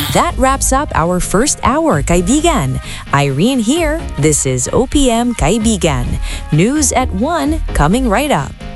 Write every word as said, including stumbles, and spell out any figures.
That wraps up our first hour, kaibigan. Irene here. This is O P M Kaibigan. News at one coming right up.